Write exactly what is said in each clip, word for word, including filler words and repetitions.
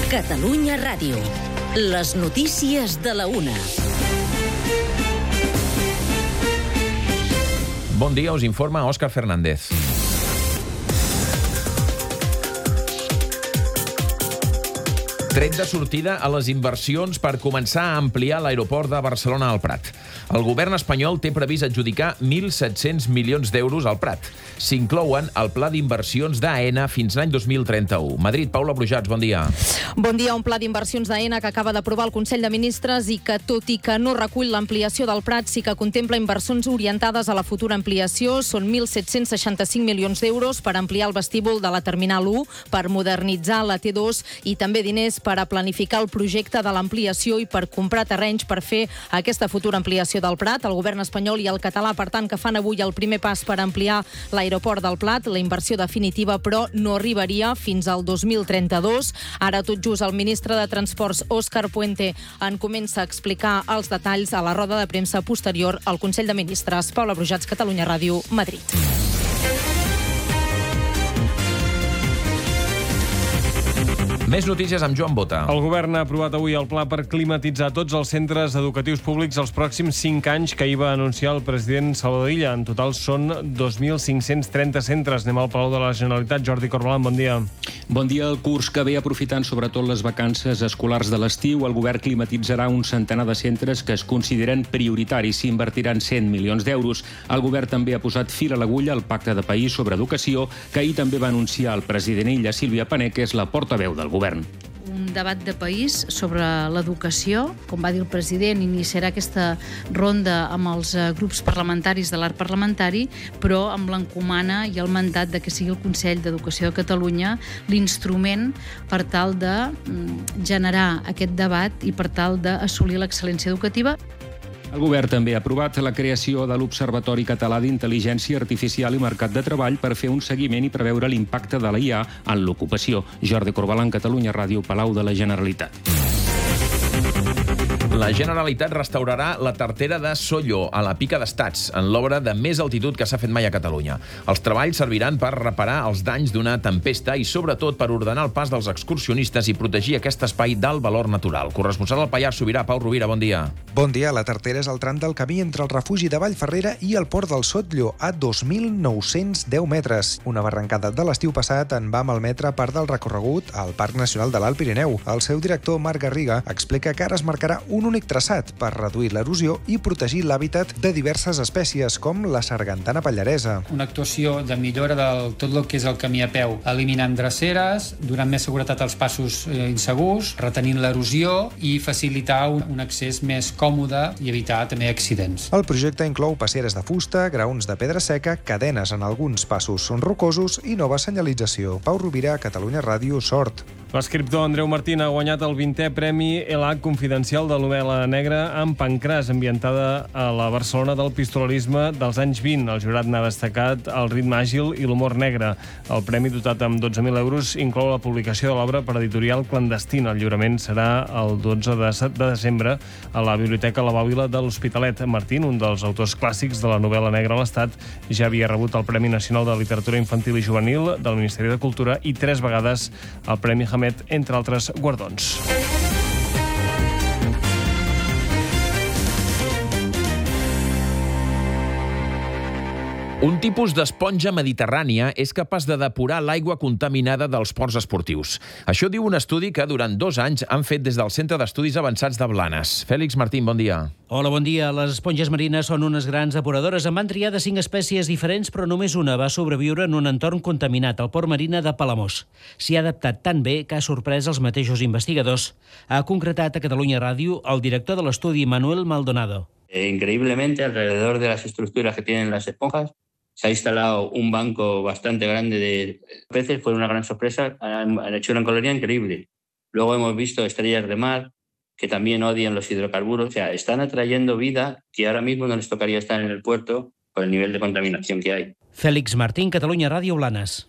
Catalunya Ràdio. Les notícies de la una. Bon dia, us informa Òscar Fernández. Tret de sortida a les inversions per començar a ampliar l'aeroport de Barcelona al Prat. El govern espanyol té previst adjudicar mil set-cents milions d'euros al Prat. S'inclouen al pla d'inversions d'AENA fins l'any dos mil trenta-u. Madrid, Paula Brujats, bon dia. Bon dia. Un pla d'inversions d'AENA que acaba d'aprovar el Consell de Ministres i que, tot i que no recull l'ampliació del Prat, sí que contempla inversions orientades a la futura ampliació. Són mil set-cents seixanta-cinc milions d'euros per ampliar el vestíbul de la Terminal u, per modernitzar la T dos i també diners per a planificar el projecte de l'ampliació i per comprar terrenys per fer aquesta futura ampliació del Prat. El govern espanyol i el català, per tant, que fan avui el primer pas per ampliar l'aeroport del Prat. La inversió definitiva, però, no arribaria fins al dos mil trenta-dos. Ara, tot just, el ministre de Transports, Òscar Puente, en comença a explicar els detalls a la roda de premsa posterior al Consell de Ministres. Paula Brujats, Catalunya Ràdio, Madrid. Més notícies amb Joan Bota. El govern ha aprovat avui el pla per climatitzar tots els centres educatius públics els pròxims cinc anys que hi va anunciar el president Salvador Illa. En total són dos mil cinc-cents trenta centres. Anem al Palau de la Generalitat. Jordi Corbalan, bon dia. Bon dia. El curs que ve, aprofitant sobretot les vacances escolars de l'estiu, el govern climatitzarà un centenar de centres que es consideren prioritaris. S'hi invertiran cent milions d'euros. El govern també ha posat fil a l'agulla al Pacte de País sobre Educació, que ahir també va anunciar el president Illa. Sílvia Pané, que és la portaveu del govern. Un debat de país sobre l'educació. Com va dir el president, iniciarà aquesta ronda amb els grups parlamentaris de l'arc parlamentari, però amb l'encomana i el mandat de que sigui el Consell d'Educació de Catalunya l'instrument per tal de generar aquest debat i per tal d'assolir l'excel·lència educativa. El govern també ha aprovat la creació de l'Observatori Català d'Intel·ligència Artificial i Mercat de Treball per fer un seguiment i preveure l'impacte de la I A en l'ocupació. Jordi Corbalan, Catalunya Ràdio, Palau de la Generalitat. La Generalitat restaurarà la tartera de Solló, a la Pica d'Estats, en l'obra de més altitud que s'ha fet mai a Catalunya. Els treballs serviran per reparar els danys d'una tempesta i, sobretot, per ordenar el pas dels excursionistes i protegir aquest espai d'alt valor natural. Corresponsal al Pallars Sobirà, Pau Rovira, bon dia. Bon dia. La tartera és el tram del camí entre el refugi de Vallferrera i el port del Sotlló, a dos mil nou-cents deu metres. Una barrancada de l'estiu passat en va malmetre part del recorregut al Parc Nacional de l'Alt Pirineu. El seu director, Marc Garriga, explica que ara es marcarà un únic traçat per reduir l'erosió i protegir l'hàbitat de diverses espècies, com la sargantana pallaresa. Una actuació de millora de tot el que és el camí a peu, eliminant dreceres, donant més seguretat als passos eh, insegurs, retenint l'erosió i facilitar un, un accés més còmode i evitar també accidents. El projecte inclou passeres de fusta, graons de pedra seca, cadenes en alguns passos rocosos i nova senyalització. Pau Rovira, Catalunya Ràdio, Sort. L'escriptor Andreu Martín ha guanyat el vintè Premi Elac Confidencial de novel·la negra amb Pancràs, ambientada a la Barcelona del pistolerisme dels anys vint. El jurat n'ha destacat el ritme àgil i l'humor negre. El premi, dotat amb dotze mil euros, inclou la publicació de l'obra per editorial clandestina. El lliurament serà el dotze de desembre a la Biblioteca La Bòbila de l'Hospitalet. Martín, un dels autors clàssics de la novel·la negra a l'Estat, ja havia rebut el Premi Nacional de Literatura Infantil i Juvenil del Ministeri de Cultura i tres vegades el Premi Hamed, entre altres guardons. Un tipus d'esponja mediterrània és capaç de depurar l'aigua contaminada dels ports esportius. Això diu un estudi que durant dos anys han fet des del Centre d'Estudis Avançats de Blanes. Fèlix Martín, bon dia. Hola, bon dia. Les esponges marines són unes grans depuradores. En van triar de cinc espècies diferents, però només una va sobreviure en un entorn contaminat, el port marina de Palamós. S'hi ha adaptat tan bé que ha sorprès els mateixos investigadors. Ha concretat a Catalunya Ràdio el director de l'estudi, Manuel Maldonado. Eh, increíblemente, alrededor de las estructuras que tienen las esponjas, se ha instalado un banco bastante grande de peces. Fue una gran sorpresa, han, han hecho una colonia increíble. Luego hemos visto estrellas de mar que también odian los hidrocarburos. O sea, están atrayendo vida que ahora mismo no les tocaría estar en el puerto por el nivel de contaminación que hay. Fèlix Martín, Catalunya Ràdio, Blanes.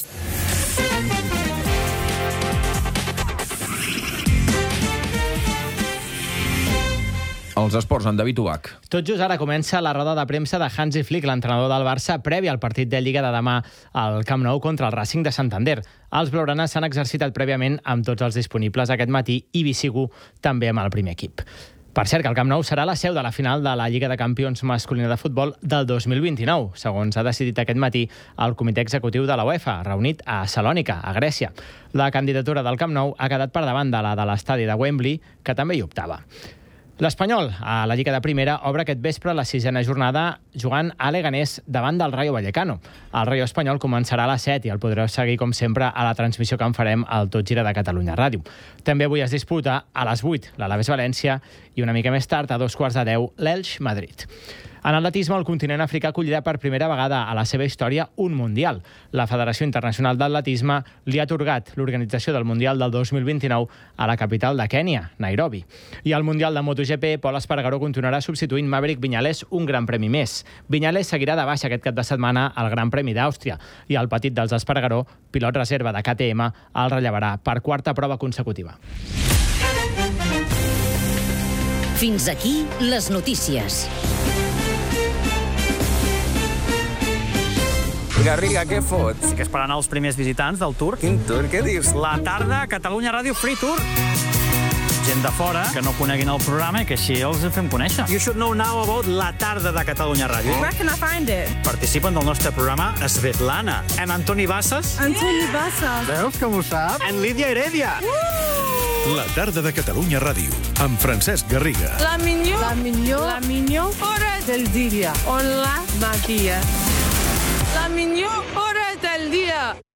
Els esports, en David Ubach. Tot just ara comença la roda de premsa de Hansi Flick, l'entrenador del Barça, previ al partit de Lliga de demà al Camp Nou contra el Racing de Santander. Els blaugranes s'han exercitat prèviament amb tots els disponibles aquest matí i Bisigu també amb el primer equip. Per cert, que el Camp Nou serà la seu de la final de la Lliga de Campions masculina de futbol del dos mil vint-i-nou, segons ha decidit aquest matí el comitè executiu de la UEFA, reunit a Salònica, a Grècia. La candidatura del Camp Nou ha quedat per davant de la de l'estadi de Wembley, que també hi optava. L'Espanyol, a la Lliga de Primera, obre aquest vespre la sisena jornada jugant a Leganés davant del Rayo Vallecano. El Rayo Espanyol començarà a les set i el podreu seguir, com sempre, a la transmissió que en farem al Tot Gira de Catalunya Ràdio. També avui es disputa a les vuit l'Alavés València i una mica més tard, a dos quarts de deu, l'Elx Madrid. En atletisme, el continent africà acollirà per primera vegada a la seva història un Mundial. La Federació Internacional d'Atletisme li ha atorgat l'organització del Mundial del dos mil vint-i-nou a la capital de Kènia, Nairobi. I al Mundial de MotoGP, Pol Espargaró continuarà substituint Maverick Viñales un Gran Premi més. Viñales seguirà de baixa aquest cap de setmana al Gran Premi d'Àustria i el petit dels Espargaró, pilot reserva de K T M, el rellevarà per quarta prova consecutiva. Fins aquí les notícies. Garriga, què fots? Que esperant els primers visitants del Tour. Quin Tour? Què dius? La tarda, Catalunya Ràdio Free Tour. Gent de fora que no coneguin el programa i que així els fem conèixer. You should know now about La tarda de Catalunya Ràdio. Where can I find it? Participen del nostre programa Svetlana, en Antoni Bassas. Antoni Bassas. Veus com ho sap? En Lídia Heredia. Uh! La tarda de Catalunya Ràdio, amb Francesc Garriga. La millor, la millor, la millor hora del dia. Hola, Matías. La millor hora del dia.